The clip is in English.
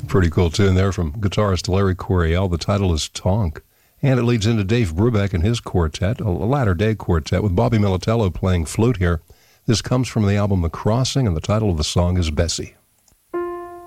Pretty cool tune there from guitarist Larry Coryell. The title is Tonk. And it leads into Dave Brubeck and his quartet, a latter-day quartet, with Bobby Militello playing flute here. This comes from the album The Crossing, and the title of the song is Bessie.